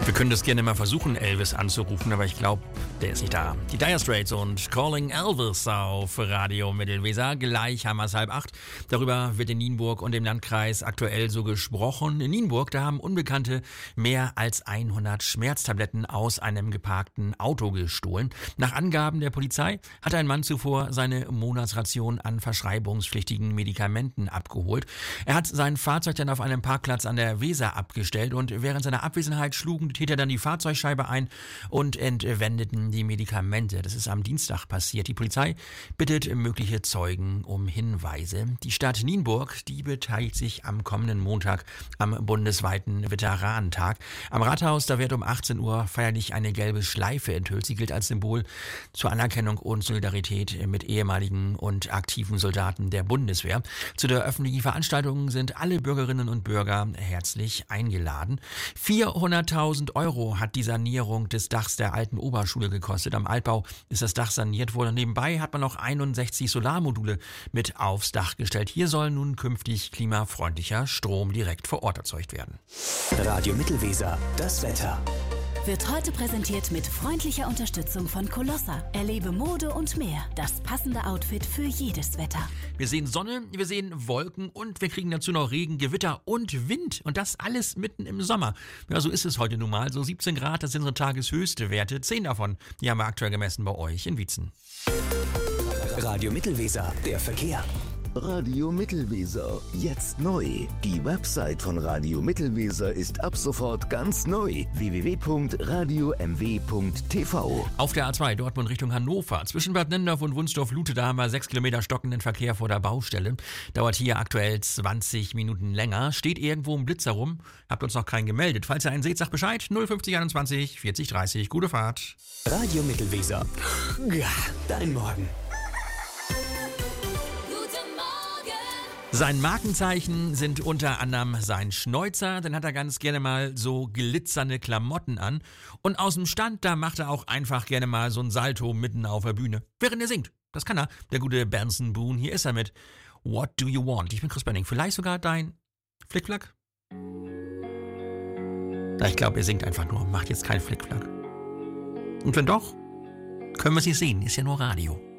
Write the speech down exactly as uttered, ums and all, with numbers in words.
Wir können das gerne mal versuchen, Elvis anzurufen, aber ich glaube, der ist nicht da. Die Dire Straits und Calling Elvis auf Radio Mittelweser. Gleich haben wir es halb acht. Darüber wird in Nienburg und im Landkreis aktuell so gesprochen. In Nienburg, da haben Unbekannte mehr als hundert Schmerztabletten aus einem geparkten Auto gestohlen. Nach Angaben der Polizei hat ein Mann zuvor seine Monatsration an verschreibungspflichtigen Medikamenten abgeholt. Er hat sein Fahrzeug dann auf einem Parkplatz an der Weser abgestellt und während seiner Abwesenheit schlugen die Täter dann die Fahrzeugscheibe ein und entwendeten die Medikamente. Das ist am Dienstag passiert. Die Polizei bittet mögliche Zeugen um Hinweise. Die Stadt Nienburg, die beteiligt sich am kommenden Montag am bundesweiten Veteranentag. Am Rathaus, da wird um achtzehn Uhr feierlich eine gelbe Schleife enthüllt. Sie gilt als Symbol zur Anerkennung und Solidarität mit ehemaligen und aktiven Soldaten der Bundeswehr. Zu der öffentlichen Veranstaltung sind alle Bürgerinnen und Bürger herzlich eingeladen. vierhunderttausend Euro hat die Sanierung des Dachs der alten Oberschule gekostet. Am Altbau ist das Dach saniert worden. Nebenbei hat man noch einundsechzig Solarmodule mit aufs Dach gestellt. Hier soll nun künftig klimafreundlicher Strom direkt vor Ort erzeugt werden. Radio Mittelweser, das Wetter. Wird heute präsentiert mit freundlicher Unterstützung von Colossa. Erlebe Mode und mehr. Das passende Outfit für jedes Wetter. Wir sehen Sonne, wir sehen Wolken und wir kriegen dazu noch Regen, Gewitter und Wind. Und das alles mitten im Sommer. Ja, so ist es heute nun mal. So siebzehn Grad, das sind unsere tageshöchste Werte. Zehn davon, die haben wir aktuell gemessen bei euch in Wietzen. Radio Mittelweser, der Verkehr. Radio Mittelweser, jetzt neu. Die Website von Radio Mittelweser ist ab sofort ganz neu. w w w punkt radio m w punkt t v. Auf der A zwei Dortmund Richtung Hannover. Zwischen Bad Nennendorf und Wunsdorf-Lute, da haben wir sechs Kilometer stockenden Verkehr vor der Baustelle. Dauert hier aktuell zwanzig Minuten länger. Steht irgendwo ein Blitzer rum. Habt uns noch keinen gemeldet. Falls ihr einen seht, sagt Bescheid. null fünfzig einundzwanzig vierzig dreißig. Gute Fahrt. Radio Mittelweser. Ja, dein Morgen. Sein Markenzeichen sind unter anderem sein Schnäuzer, dann hat er ganz gerne mal so glitzernde Klamotten an und aus dem Stand, da macht er auch einfach gerne mal so ein Salto mitten auf der Bühne, während er singt. Das kann er, der gute Benson Boone, hier ist er mit What Do You Want? Ich bin Chris Benning, vielleicht sogar dein Flickflack? Na, ich glaube, er singt einfach nur, macht jetzt keinen Flickflack. Und wenn doch, können wir sie sehen, ist ja nur Radio.